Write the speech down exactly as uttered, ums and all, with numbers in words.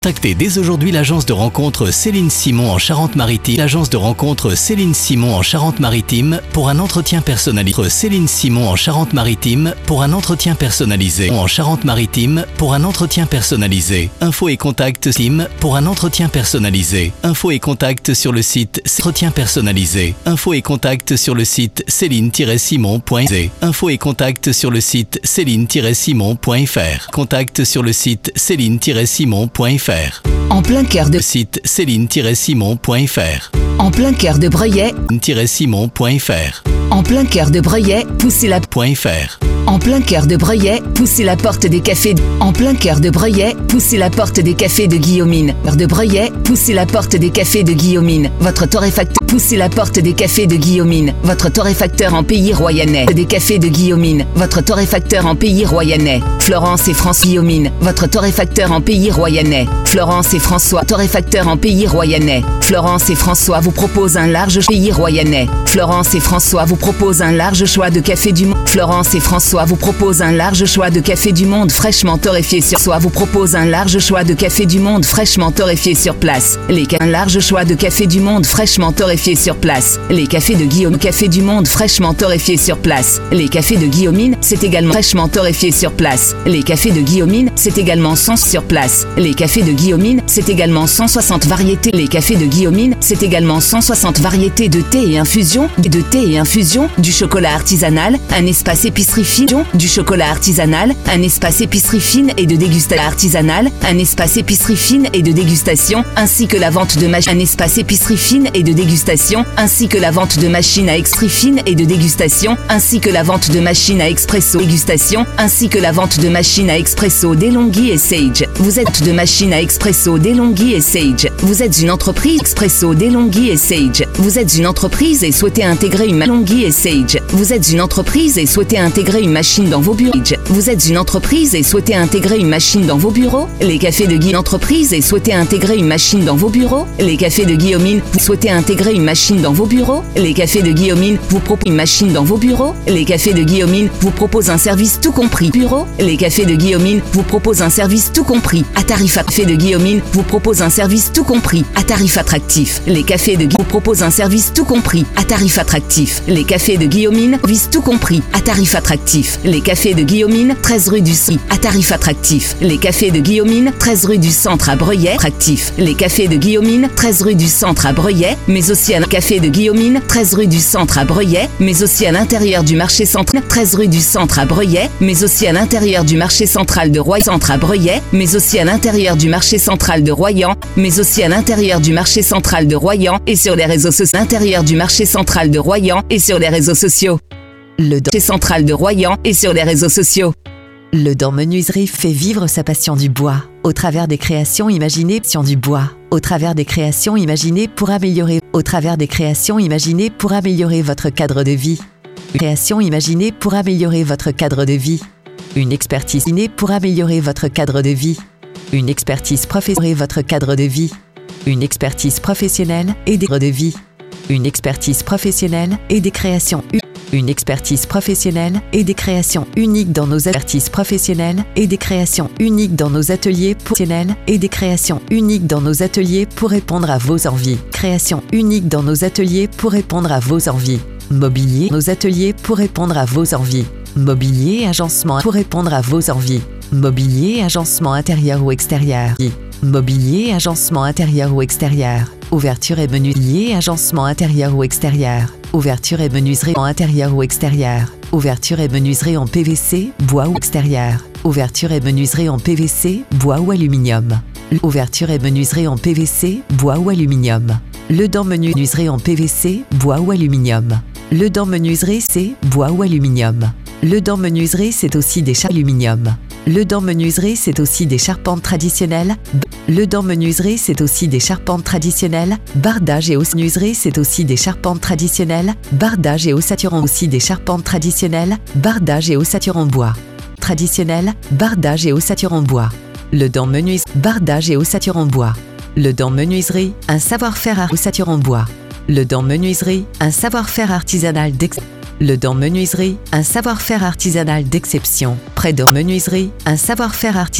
Contactez dès aujourd'hui l'agence de rencontre Céline Simon en Charente-Maritime. L'agence de rencontre Céline Simon en Charente-Maritime pour un entretien personnalisé. Céline Simon en Charente-Maritime pour un entretien personnalisé. En Charente-Maritime pour un entretien personnalisé. Info et contact Sim pour un entretien personnalisé. Info et contact sur le site entretien personnalisé. Info et contact sur le site céline tiret simon point f r. Info et contact sur le site céline tiret simon point f r. Contact sur le site céline tiret simon point f r. En plein cœur de site céline tiret simon point f r. En plein cœur de Breuillet, simon point f r. En plein cœur de Breuillet, poussez la .fr. En plein cœur de Breuillet, poussez la porte des cafés. En plein cœur de Breuillet, poussez la porte des cafés de Guillaumine. De Breuillet, poussez la porte des cafés de Guillaumine. Votre torréfacteur, poussez la porte des cafés de Guillaumine. Votre torréfacteur en pays royannais. Des cafés de Guillaumine. Votre torréfacteur en pays royannais. Florence et François Guillaumine. Votre torréfacteur en pays royannais. Florence et François, torréfacteur en pays royannais. Florence et François vous proposent un large pays royannais. Florence et François vous proposent un large choix de café du monde. Florence et François vous propose un large choix de café du monde fraîchement torréfié sur François vous propose un large choix de café du monde fraîchement torréfié sur place. Les ca- un large choix de café du monde fraîchement torréfié sur place. Les cafés de Guillaume café du monde fraîchement torréfié sur place. Les cafés de Guillaumine, c'est également fraîchement torréfié sur place. Les cafés de Guillaumine, c'est également cent sur place. Les cafés de Guillaumine, c'est également cent soixante variétés. Les cafés de Guillaumine, c'est également cent soixante variétés de thé et infusion, de thé et infusion, du chocolat artisanal, un espace épicerie fine, du chocolat artisanal, un espace épicerie fine et de dégustation artisanale, un espace épicerie fine et de dégustation, ainsi que la vente de machines, un espace épicerie fine et de dégustation, ainsi que la vente de machines à extrait fine et de dégustation, ainsi que la vente de machines à expresso dégustation, ainsi que la vente de machines à expresso DeLonghi et Sage. Vous êtes de machines à expresso DeLonghi et Sage. Vous êtes une entreprise expresso DeLonghi et Sage. Vous êtes une entreprise et souhaitez intégrer une DeLonghi et Sage. Vous êtes une entreprise et souhaitez intégrer une machine dans vos bureaux. Vous êtes une entreprise et souhaitez intégrer une machine dans vos bureaux. Les cafés de Guy entreprise et souhaitez intégrer une machine dans vos bureaux. Les cafés de Guillaumine, vous souhaitez intégrer une machine dans vos bureaux. Les cafés de Guillaumine vous proposent une machine dans vos bureaux. Les cafés de Guillaumine vous proposent un service tout compris. Bureau. Les cafés de Guillaumine vous proposent un service tout compris à tarif attractif. Café de Guillaumine vous propose un service tout compris à tarif attractif. Les cafés de Guillaumine vous proposent un service tout compris à tarif attractif. Les cafés de Guillaumine visent tout compris à tarif attractif. Les cafés de Guillaumine, treize rue du C I, à tarif attractif. Les cafés de Guillaumine, treize rue du Centre à Breuillet, attractif. Les cafés de Guillaumine, treize rue du Centre à Breuillet, mais aussi à un café de Guillaumine, treize rue du Centre à Breuillet, mais aussi à l'intérieur du marché central, treize rue du Centre à Breuillet, mais aussi à l'intérieur du marché central de Royan, Centre à Breuillet, mais aussi à l'intérieur du marché central de Royan, mais aussi à l'intérieur du marché central de Royan et sur les réseaux sociaux, l'intérieur du marché central de Royan et sur les réseaux sociaux. Le marché central de Royan et sur les réseaux sociaux. Le Dent Menuiserie fait vivre sa passion du bois, au travers des créations imaginées passion du bois, au travers des créations imaginées pour améliorer, au travers des créations imaginées pour améliorer votre cadre de vie. Créations imaginées pour améliorer votre cadre de vie. Une expertise innée pour améliorer votre cadre de vie. Une expertise professionnelle votre cadre de vie. Une expertise professionnelle et des cadres de vie. Une expertise professionnelle et des créations uniques. Une expertise professionnelle et des créations uniques dans nos expertises professionnelles et des créations uniques dans nos ateliers professionnels et des créations uniques dans nos ateliers pour répondre à vos envies. Créations uniques dans nos ateliers pour répondre à vos envies. Mobilier, nos ateliers pour répondre à vos envies. Mobilier, agencement pour répondre à vos envies. Mobilier, agencement intérieur ou extérieur. Mobilier, agencement intérieur ou extérieur. Ouverture et menuiserie, agencement intérieur ou extérieur. Ouverture et menuiserie en intérieur ou extérieur. Ouverture et menuiserie en P V C, bois ou extérieur. Ouverture et menuiserie en P V C, bois ou aluminium. Ouverture et menuiserie en P V C, bois ou aluminium. Le Dent Menuiserie en P V C, bois ou aluminium. Le Dent Menuiserie c'est bois ou aluminium. Le Dent Menuiserie c'est aussi des charpentes aluminium. Le Dent Menuiserie c'est aussi des charpentes traditionnelles. Le Dent Menuiserie c'est aussi des charpentes traditionnelles. Bardage et ossature c'est aussi des charpentes traditionnelles. Bardage et ossature aussi des charpentes traditionnelles. Bardage et ossature en bois. Traditionnel, bardage et ossature en bois. Le Dent Menuiserie, bardage et ossature en bois. Le Dent Menuiserie, un savoir-faire à ossature en bois. Le Dent Menuiserie, un savoir-faire artisanal d'exception. Le Dent Menuiserie, un savoir-faire artisanal d'exception. Près de Menuiserie, un savoir-faire artisanal